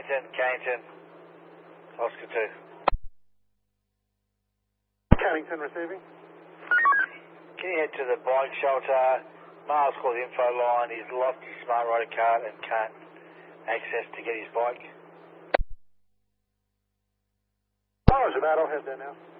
Cannington, Oscar 2. Cannington receiving. Can you head to the bike shelter? Miles called the info line. He's lost his smart rider card and can't access to get his bike. Roger that, I'll head there now.